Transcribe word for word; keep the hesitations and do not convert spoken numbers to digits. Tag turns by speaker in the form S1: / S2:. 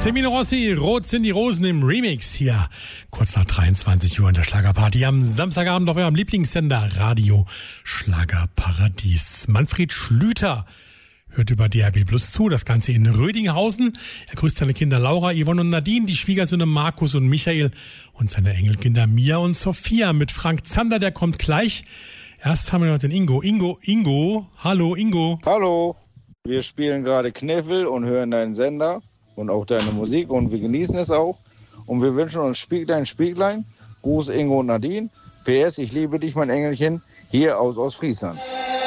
S1: Semino Rossi, Rot sind die Rosen im Remix hier. Kurz nach dreiundzwanzig Uhr in der Schlagerparty am Samstagabend auf eurem Lieblingssender Radio Schlagerparadies. Manfred Schlüter hört über D R B Plus zu, das Ganze in Rödinghausen. Er grüßt seine Kinder Laura, Yvonne und Nadine, die Schwiegersöhne Markus und Michael und seine Enkelkinder Mia und Sophia mit Frank Zander, der kommt gleich. Erst haben wir noch den Ingo. Ingo, Ingo, hallo Ingo.
S2: Hallo, wir spielen gerade Kniffel und hören deinen Sender und auch deine Musik und wir genießen es auch. Und wir wünschen uns Spieglein, Spieglein. Gruß Ingo und Nadine. P S, ich liebe dich, mein Engelchen, hier aus Ostfriesland.